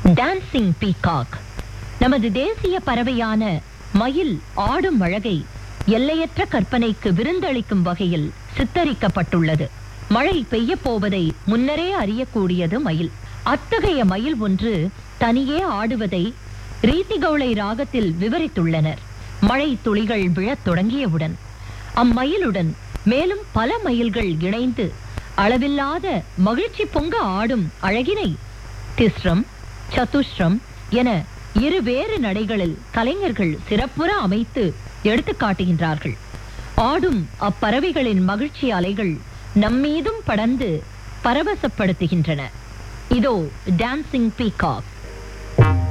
Dancing peacock நமது தேசிய பறவையான மயில் ஆடும் அழகை எல்லையற்ற கற்பனைக்கு விருந்தளிக்கும் வகையில் சித்தரிக்கப்பட்டுள்ளது. மழை பெய்ய போவதை முன்னரே அறியக்கூடியது மயில். அத்தகைய மயில் ஒன்று தனியே ஆடுவதை ரீதிகௌளை ராகத்தில் விவரித்துள்ளனர். மழை துளிகள் விழத் தொடங்கியவுடன் அம்மயிலுடன் மேலும் பல மயில்கள் இணைந்து அளவில்லாத மகிழ்ச்சி பொங்க ஆடும் அழகினை திஸ்ரம், சதுஷ்ரம் என இருவேறு நடைகளில் கலைஞர்கள் சிறப்புற அமைத்து எடுத்து காட்டுகின்றார்கள். ஆடும் அப்பறவைகளின் மகிழ்ச்சி அலைகள் நம்மீதும் படர்ந்து பரவசப்படுத்துகின்றன. இதோ டான்சிங் பீகாக்.